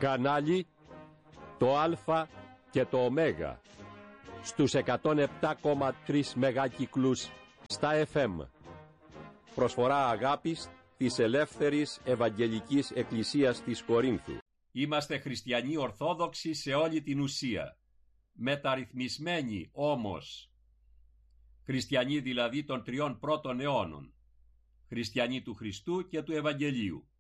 Κανάλι το Α και το Ω στους 107,3 μεγάκυκλους στα FM. Προσφορά αγάπης της Ελεύθερης Ευαγγελικής Εκκλησίας της Κορίνθου. Είμαστε χριστιανοί Ορθόδοξοι σε όλη την ουσία, μεταρρυθμισμένοι όμως. Χριστιανοί δηλαδή των 3 πρώτων αιώνων, χριστιανοί του Χριστού και του Ευαγγελίου.